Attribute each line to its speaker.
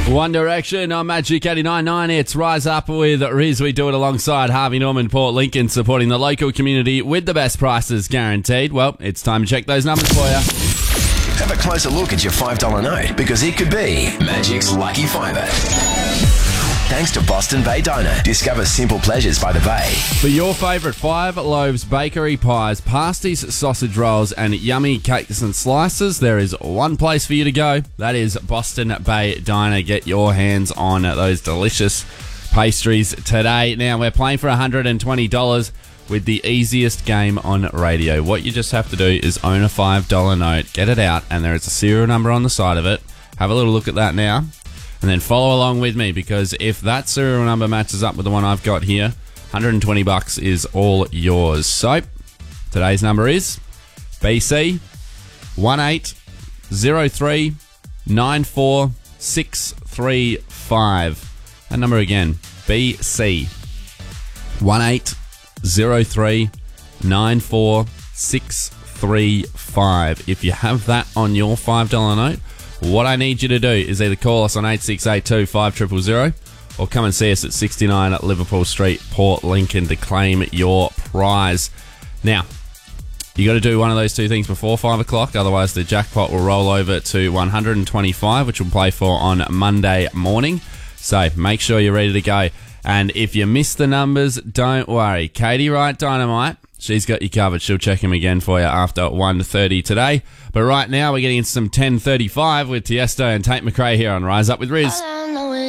Speaker 1: One Direction on Magic 89.9. It's Rise Up with Riz. We do it alongside Harvey Norman, Port Lincoln, supporting the local community with the best prices guaranteed. Well, it's time to check those numbers for you.
Speaker 2: Have a closer look at your $5 note because it could be Magic's Lucky Fiver. Thanks to Boston Bay Diner. Discover simple pleasures by the bay.
Speaker 1: For your favourite 5 Loaves bakery pies, pasties, sausage rolls and yummy cakes and slices, there is one place for you to go. That is Boston Bay Diner. Get your hands on those delicious pastries today. Now, we're playing for $120 with the easiest game on radio. What you just have to do is own a $5 note, get it out, and there is a serial number on the side of it. Have a little look at that now. And then follow along with me, because if that serial number matches up with the one I've got here, $120 is all yours. So, today's number is BC 180394635. That number again, BC 180394635. If you have that on your $5 note, what I need you to do is either call us on 8682 5000 or come and see us at 69 at Liverpool Street, Port Lincoln, to claim your prize. Now, you got to do one of those two things before 5 o'clock, otherwise the jackpot will roll over to 125, which we'll play for on Monday morning. So make sure you're ready to go. And if you miss the numbers, don't worry. Katie Wright Dynamite, she's got you covered. She'll check him again for you after 1:30 today. But right now, we're getting into some 10:35 with Tiesto and Tate McRae here on Rise Up with Riz.